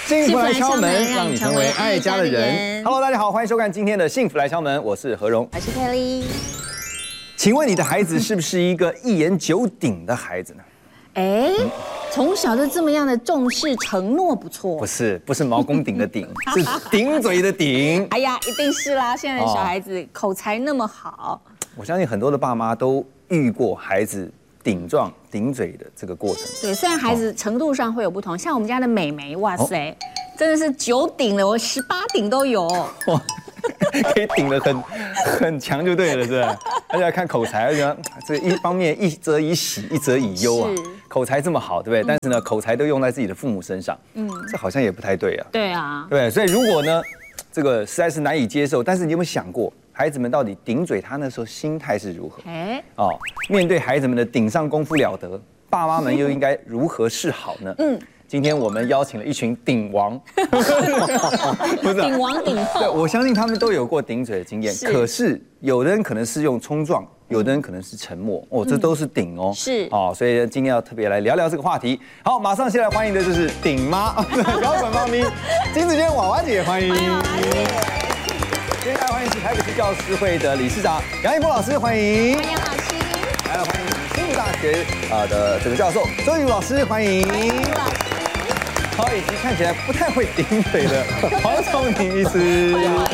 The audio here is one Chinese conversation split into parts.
幸福来敲门，让你成为爱家的人。Hello， 大家好，欢迎收看今天的《幸福来敲门》，我是何荣， 我是佩丽。 请问你的孩子是不是一个一言九鼎的孩子呢？ 从小就这么样的重视承诺，不错。 不是毛公鼎的鼎，是顶嘴的顶。 哎呀，一定是啦！现在的小孩子口才那么好， 我相信很多的爸妈都遇过孩子顶撞、顶嘴的这个过程。 对，虽然孩子程度上会有不同，像我们家的美眉，哇塞，真的是9鼎了，我18鼎都有。 可以顶得很强就对了，是吧？而且要看口才，而且这一方面一则以喜，一则以忧啊。口才这么好，对不对？但是呢，口才都用在自己的父母身上，这好像也不太对啊。 对啊， 对，所以如果呢，这个实在是难以接受，但是你有没有想过，孩子们到底顶嘴他那时候心态是如何？面对孩子们的顶上功夫了得，爸妈们又应该如何是好呢？今天我们邀请了一群顶王，不是顶王顶后。 对，我相信他们都有过顶嘴的经验。可是有的人可能是用冲撞，有的人可能是沉默。这都是顶哦。 是所以今天要特别来聊聊这个话题。好，马上先来欢迎的就是顶妈标准妈咪金子娟娃娃姐，欢迎。今天大家欢迎是台北市教师会的理事长杨一波老师，欢迎。 欢迎老师。 还有欢迎新竹大学的这个教授周瑜老师，欢迎。好，以及看起来不太会顶嘴的黄聪明医师。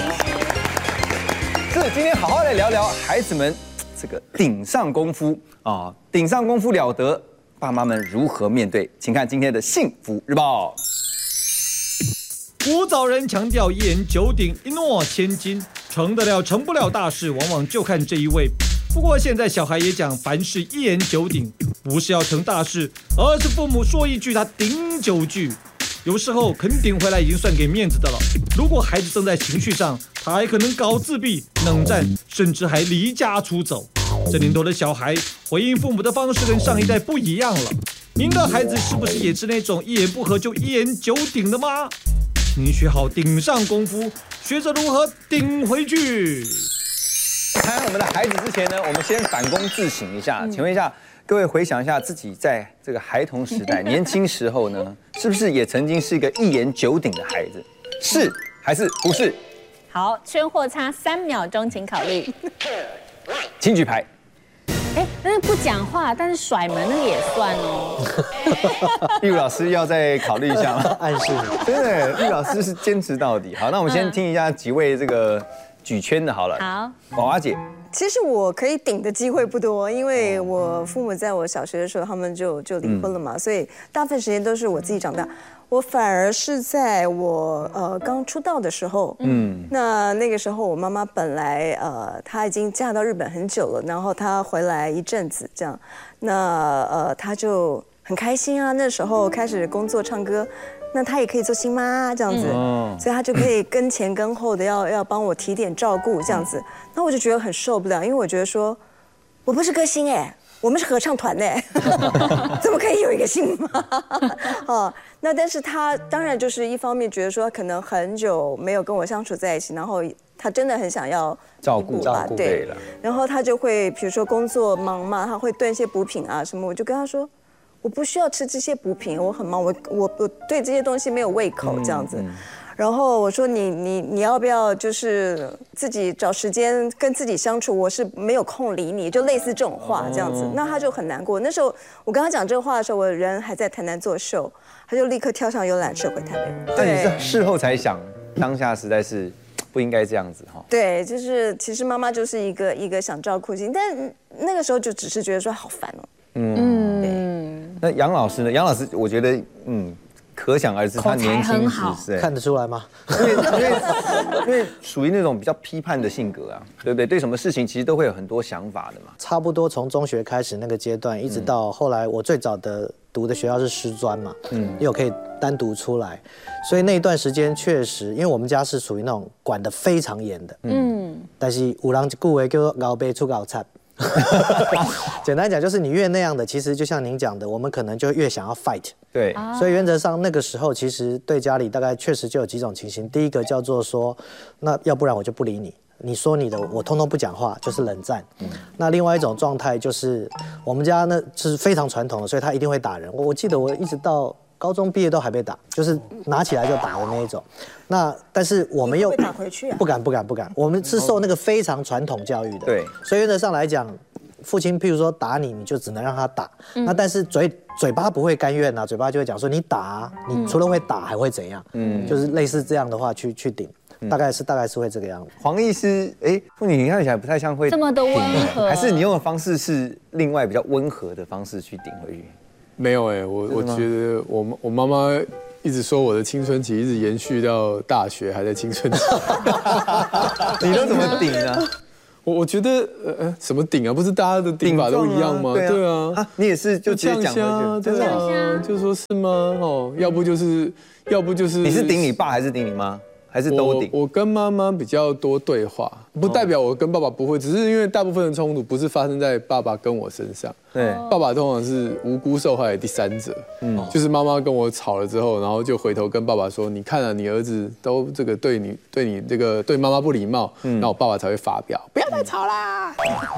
是，今天好好来聊聊孩子们这个顶上功夫啊，顶上功夫了得，爸妈们如何面对？请看今天的幸福日报。 古早人强调一言九鼎，一诺千金，成得了成不了大事，往往就看这一位。不过现在小孩也讲，凡事一言九鼎，不是要成大事，而是父母说一句他顶9句。有时候肯顶回来已经算给面子的了。如果孩子正在情绪上，他还可能搞自闭、冷战，甚至还离家出走。这年头的小孩回应父母的方式跟上一代不一样了。您的孩子是不是也是那种一言不合就一言九鼎的吗？您学好顶上功夫，学着如何顶回去。 谈我们的孩子之前呢，我们先反躬自省一下。请问一下各位，回想一下自己在这个孩童时代、年轻时候呢，是不是也曾经是一个一言九鼎的孩子？是还是不是？ 好，圈或叉3秒钟，请考虑。 请举牌。 但是不讲话，但是甩门那个也算哦。 玉老师要再考虑一下吗？ 暗示真的，玉老师是坚持到底。好，那我们先听一下几位这个举圈的好了。 好， 娃娃姐。 其实我可以顶的机会不多，因为我父母在我小学的时候他们就离婚了嘛，所以大部分时间都是我自己长大。我反而是在我刚出道的时候，那个时候我妈妈本来她已经嫁到日本很久了，然后她回来一阵子这样，那她就很开心啊，那时候开始工作唱歌。那她也可以做新妈这样子，所以她就可以跟前跟后的要帮我提点照顾这样子。那我就觉得很受不了，因为我觉得说，我不是歌星我们是合唱团怎么可以有一个新妈？那但是她当然就是一方面觉得说，可能很久没有跟我相处在一起，然后她真的很想要照顾吧，对了。 然后她就会比如说工作忙嘛，她会炖一些补品啊什么，我就跟她说。我不需要吃这些补品，我很忙，我对这些东西没有胃口这样子。然后我说你要不要就是自己找时间跟自己相处？我是没有空理你，就类似这种话这样子。那他就很难过。那时候我跟他讲这个话的时候，我人还在台南做秀，他就立刻跳上游览车回台北。 但你是事后才想，当下实在是不应该这样子哈。 对，就是其实妈妈就是一个想照顾型，但那个时候就只是觉得说好烦哦。 那杨老师呢？杨老师，我觉得，可想而知，他年轻时看得出来吗？ 因为属于那种比较批判的性格啊，对不对？对什么事情其实都会有很多想法的嘛。 差不多从中学开始那个阶段，一直到后来，我最早读的学校是师专嘛，因为我可以单独出来，所以那一段时间确实，因为我们家是属于那种管得非常严的，但是有人一句话叫做熬杯出熬菜。简单讲就是你越那样的，其实就像您讲的，我们可能就越想要 fight。 对， 所以原则上那个时候，其实对家里大概确实就有几种情形。第一个叫做说，那要不然我就不理你，你说你的，我通通不讲话，就是冷战。那另外一种状态就是，我们家呢是非常传统的，所以他一定会打人。我记得我一直到高中毕业都还被打，就是拿起来就打的那一种。那但是我们又会打回去啊？ 不敢，我们是受那个非常传统教育的。 对， 所以原则上来讲，父亲譬如说打你，你就只能让他打。那但是嘴巴不会甘愿啊，嘴巴就会讲说你打啊，你除了会打还会怎样？就是类似这样的话去顶。大概是会这个样子。 黄医师，妇女你看起来不太像会这么的温和， 还是你用的方式是另外比较温和的方式去顶回去？ 没有我觉得我妈妈一直说我的青春期一直延续到大学还在青春期。 你都怎么顶呢？ 我觉得什么顶啊？不是大家的顶法都一样吗？对啊， 你也是就直接讲回去， 对啊，就说是吗？哦，要不就是，你是顶你爸还是顶你妈？还是都顶？ 我跟妈妈比较多对话，不代表我跟爸爸不会，只是因为大部分的冲突不是发生在爸爸跟我身上。 对， 爸爸通常是无辜受害的第三者。就是妈妈跟我吵了之后，然后就回头跟爸爸说：“你看啊，你儿子都这个对你这个对妈妈不礼貌。”然后我爸爸才会发飙：“不要再吵啦！”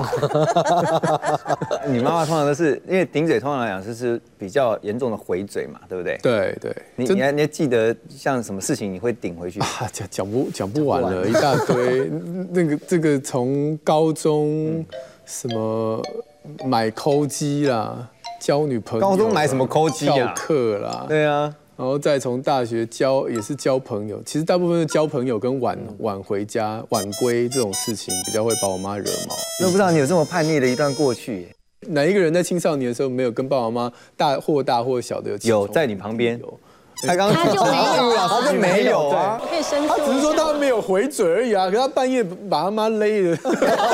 你妈妈通常都是因为顶嘴，通常来讲就是比较严重的回嘴嘛，对不对？ 对。 你还记得像什么事情你会顶回去？ 讲不完了，一大堆。这个从高中什么买抠机啦，交女朋友， 高中买什么抠机啊？ 翘课啦， 对啊， 然后再从大学也是交朋友。其实大部分是交朋友跟晚回家、晚归这种事情比较会把我妈惹毛。 那不知道你有这么叛逆的一段过去？ 哪一个人在青少年的时候没有跟爸爸妈妈大或小的有在你旁边？ 有。 他就没有， 他就没有啊！ 我可以申诉。 他只是说他没有回嘴而已啊，可是他半夜把他妈勒了。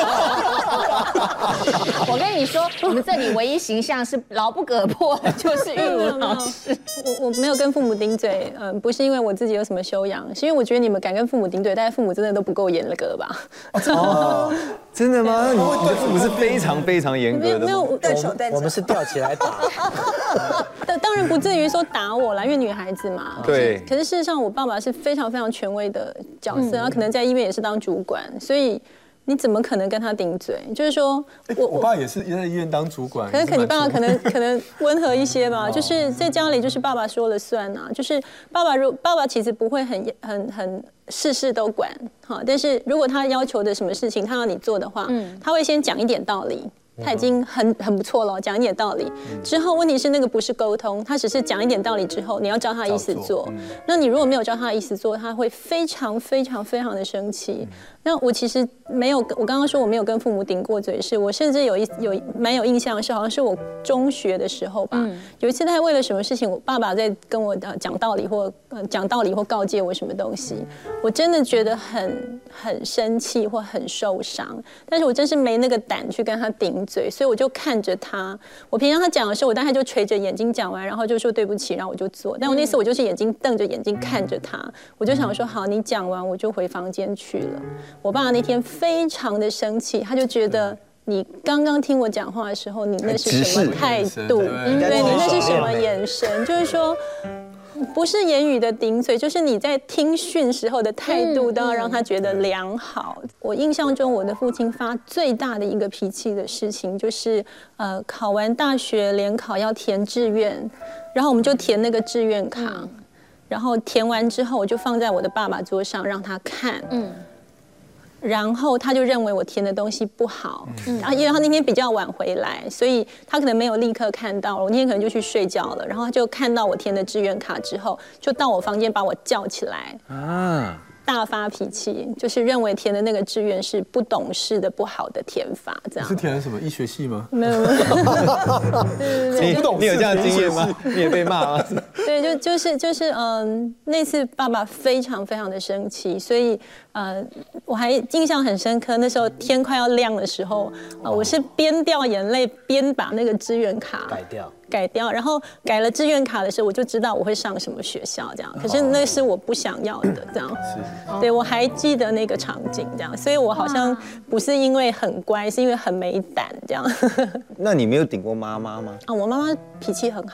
我跟你说，我们这里唯一形象是牢不可破的，就是玉茹老师。 我没有跟父母顶嘴，不是因为我自己有什么修养，是因为我觉得你们敢跟父母顶嘴，但是父母真的都不够严格吧？ 哦，真的吗？你的父母是非常非常严格的， 没有断手断脚。 我们是吊起来打。 当然不至于说打我啦，因为女孩子嘛。 对。 可是事实上，我爸爸是非常非常权威的角色，他可能在医院也是当主管，所以你怎么可能跟他顶嘴？就是说， 我爸也是在医院当主管。 可是你爸爸可能温和一些吧，就是在家里就是爸爸说了算啊，就是爸爸其实不会很事事都管哈，但是如果他要求的什么事情他要你做的话，他会先讲一点道理。他已经很不错了，讲一点道理之后，问题是那个不是沟通，他只是讲一点道理之后，你要照他的意思做。那你如果没有照他的意思做，他会非常非常非常的生气。那我其实没有，我刚刚说我没有跟父母顶过嘴，是我甚至有蛮有印象的是，好像是我中学的时候吧，有一次他为了什么事情，我爸爸在跟我讲道理或告诫我什么东西，我真的觉得很生气或很受伤，但是我真是没那个胆去跟他顶嘴，所以我就看着他。我平常他讲的时候，我大概就垂着眼睛讲完，然后就说对不起，然后我就做。但我那次我就是眼睛瞪着眼睛看着他，我就想说好，你讲完我就回房间去了。我爸那天非常的生气，他就觉得你刚刚听我讲话的时候，你那是什么态度？对，你那是什么眼神？就是说。不是言语的顶嘴，就是你在听训时候的态度都要让他觉得良好。我印象中，我的父亲发最大的一个脾气的事情，就是考完大学联考要填志愿，然后我们就填那个志愿卡，然后填完之后我就放在我的爸爸桌上让他看。然后他就认为我填的东西不好，然后因为他那天比较晚回来，所以他可能没有立刻看到，我那天可能就去睡觉了，然后他就看到我填的志愿卡之后，就到我房间把我叫起来大发脾气，就是认为填的那个志愿是不懂事的、不好的填法，这样。 是填了什么医学系吗？ 没有。 你有这样的经验吗？你也被骂吗？ 对，就是那次爸爸非常非常的生气，所以我还印象很深刻。那时候天快要亮的时候，我是边掉眼泪边把那个志愿卡改掉，然后改了志愿卡的时候，我就知道我会上什么学校这样。可是那是我不想要的这样。对，我还记得那个场景这样，所以我好像不是因为很乖，是因为很没胆这样。 那你没有顶过妈妈吗？ 我妈妈脾气很好。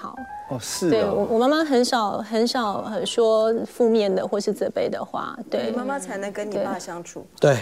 哦，是对哦。 我妈妈很少说负面的或是责备的话，对， 你妈妈才能跟你爸相处。 对，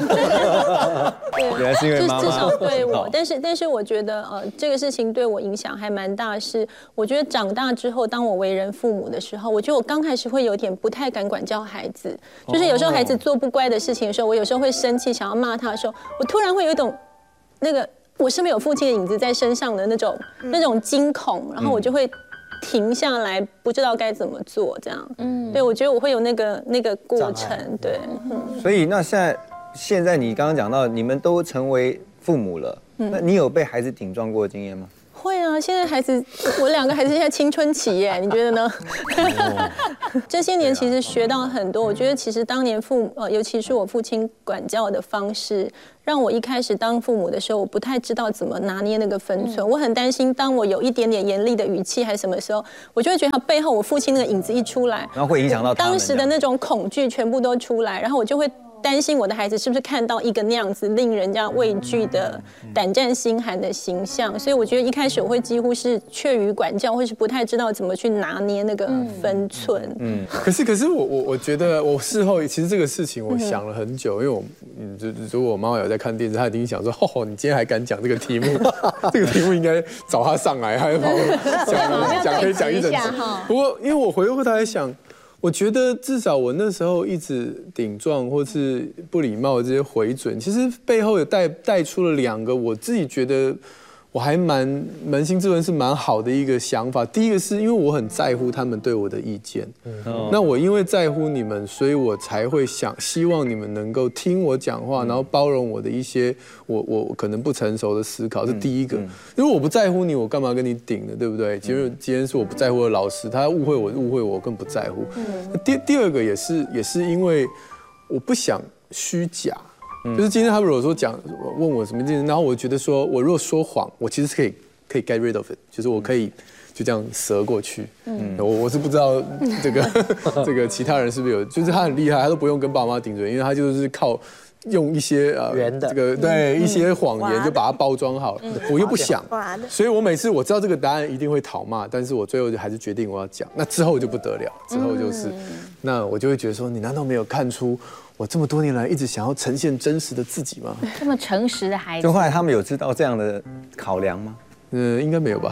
原来是因为妈妈至少对我，但是我觉得这个事情对我影响还蛮大，是我觉得长大之后，当我为人父母的时候，我觉得我刚开始会有点不太敢管教孩子，就是有时候孩子做不乖的事情的时候，我有时候会生气，想要骂他的时候，我突然会有一种那个我是不是有父亲的影子在身上的那种惊恐，然后我就会停下来，不知道该怎么做，这样。对，我觉得我会有那个过程，对。 所以那现在你刚刚讲到，你们都成为父母了，那你有被孩子顶撞过的经验吗？ 会啊，现在孩子，我2个孩子现在青春期耶，你觉得呢？这些年其实学到很多，我觉得其实当年尤其是我父亲管教的方式，让我一开始当父母的时候，我不太知道怎么拿捏那个分寸。我很担心，当我有一点点严厉的语气还是什么时候，我就会觉得他背后我父亲那个影子一出来， 然后会影响到他们当时的那种恐惧全部都出来，然后我就会担心我的孩子是不是看到一个那样子令人家畏惧的胆战心寒的形象，所以我觉得一开始我会几乎是怯于管教，或是不太知道怎么去拿捏那个分寸。 可是我觉得我事后其实这个事情我想了很久，因为如果我妈妈有在看电视，她一定想说，你今天还敢讲这个题目，这个题目应该找她上来，还把我讲可以讲一整集。不过因为我回过头来想。我觉得至少我那时候一直顶撞或是不礼貌的这些回准，其实背后有带出了2个我自己觉得我还扪心自问是蛮好的一个想法。第一个是因为我很在乎他们对我的意见，那我因为在乎你们，所以我才会希望你们能够听我讲话，然后包容我的一些我可能不成熟的思考，是第一个。如果我不在乎你，我干嘛跟你顶呢？对不对？今天是我不在乎的老师，他误会我更不在乎。第二个也是因为我不想虚假。就是今天他如果说问我什么事情，然后我觉得说我如果说谎，我其实是可以 get rid of it， 就是我可以就这样折过去。我是不知道这个其他人是不是有，就是他很厉害，他都不用跟爸妈顶嘴，因为他就是靠用一些这个对一些谎言就把它包装好了。我又不想，所以我每次我知道这个答案一定会讨骂，但是我最后还是决定我要讲。那之后就不得了，之后就是那我就会觉得说，你难道没有看出？我这么多年来一直想要呈现真实的自己吗？ 这么诚实的孩子， 就后来他们有知道这样的考量吗？ 应该没有吧。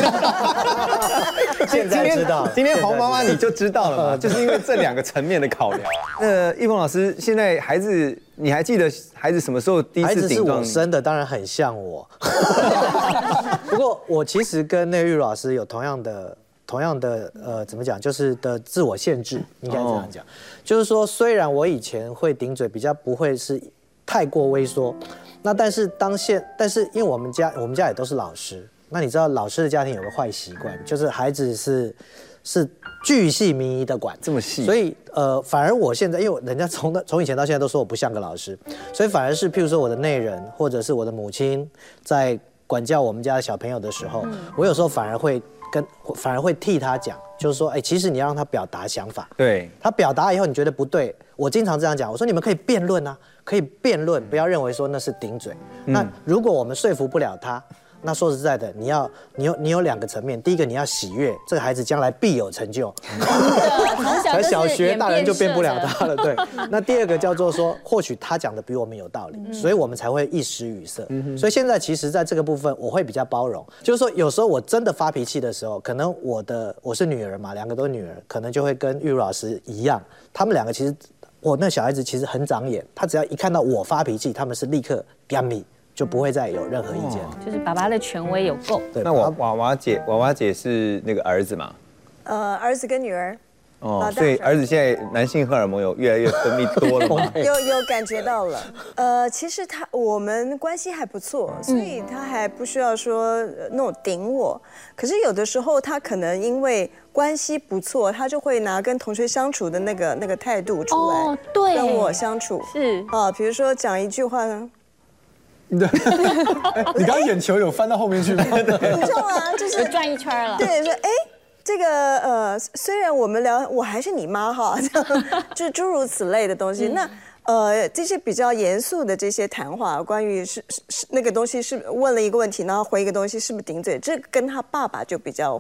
现在知道， 今天黄妈妈你就知道了嘛，就是因为这2个层面的考量。奕峰老师，现在孩子，你还记得孩子什么时候第一次顶撞你？ 孩子是我生的，当然很像我。不过我其实跟那个玉茹老师有同样的怎么讲，就是的自我限制，应该这样讲。就是说，虽然我以前会顶嘴，比较不会是太过微缩，那但是因为我们家也都是老师，那你知道老师的家庭有个坏习惯，就是孩子是巨细靡遗的管， 这么细， 所以反而我现在，因为人家从以前到现在都说我不像个老师，所以反而是譬如说我的内人或者是我的母亲在管教我们家的小朋友的时候，我有时候反而会替他讲，就是说，其实你要让他表达想法， 对， 他表达以后你觉得不对，我经常这样讲，我说你们可以辩论啊，可以辩论，不要认为说那是顶嘴。那如果我们说服不了他，那说实在的，你有2个层面，第一个你要喜悦这个孩子将来必有成就，才小学大人就变不了他了，对。那第二个叫做说，或许他讲的比我们有道理，所以我们才会一时语塞。所以现在其实在这个部分我会比较包容，就是说有时候我真的发脾气的时候，可能我是女儿嘛，2个都是女儿，可能就会跟玉茹老师一样，他们2个其实我那小孩子其实很长眼，他只要一看到我发脾气，他们是立刻 gammy。就不会再有任何意见， 就是爸爸的权威有够。 对，那娃娃姐是那个儿子嘛？ 儿子跟女儿。 所以儿子现在男性荷尔蒙有越来越分泌多了吗？ 有感觉到了。其实我们关系还不错，所以他还不需要说那种顶我。可是有的时候他可能因为关系不错，他就会拿跟同学相处的那个态度出来， 对， 跟我相处是比如说讲一句话呢。 你刚刚眼球有翻到后面去吗？ 你知道吗？就是转一圈了。 对，说这个虽然我们聊，我还是你妈哈，就诸如此类的东西。那这些比较严肃的这些谈话，关于是那个东西是问了一个问题，然后回一个东西是不是顶嘴，这跟他爸爸就比较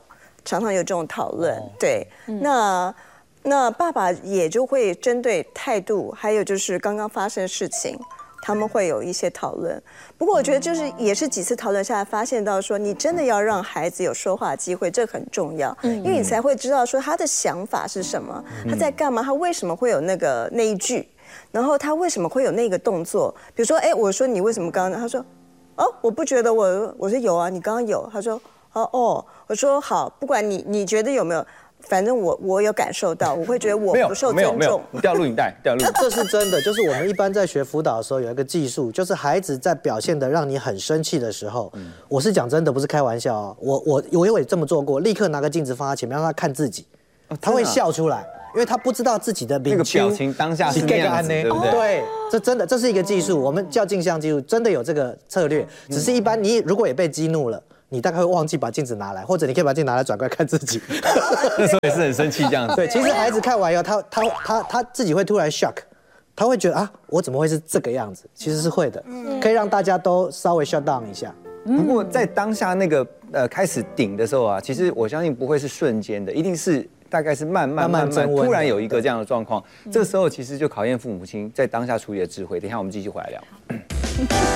常常有这种讨论。对，那爸爸也就会针对态度，还有就是刚刚发生的事情，他们会有一些讨论。不过我觉得就是也是几次讨论下来，发现到说你真的要让孩子有说话机会，这很重要，因为你才会知道说他的想法是什么，他在干嘛，他为什么会有那一句，然后他为什么会有那个动作。比如说，我说你为什么刚刚？他说，哦，我不觉得我说有啊，你刚刚有。他说，哦，我说好，不管你觉得有没有。反正我有感受到，我会觉得我不受尊重。 没有，掉录影带。 这是真的，就是我们一般在学辅导的时候有一个技术，就是孩子在表现的让你很生气的时候，我是讲真的，不是开玩笑哦。我也这么做过，立刻拿个镜子放他前面，让他看自己，他会笑出来，因为他不知道自己的那个表情当下是那样子，对不对？ 对，这真的这是一个技术，我们叫镜像技术，真的有这个策略。只是一般你如果也被激怒了。你大概会忘记把镜子拿来，或者你可以把镜子拿来转过来看自己。 那时候也是很生气这样子。 对，其实孩子看完以后，他自己会突然 shock， 他会觉得啊，我怎么会是这个样子？其实是会的，可以让大家都稍微 shut down 一下。 不过在当下那个开始顶的时候啊，其实我相信不会是瞬间的，一定是大概是慢慢突然有一个这样的状况。这时候其实就考验父母亲在当下处理的智慧。等一下我们继续回来聊。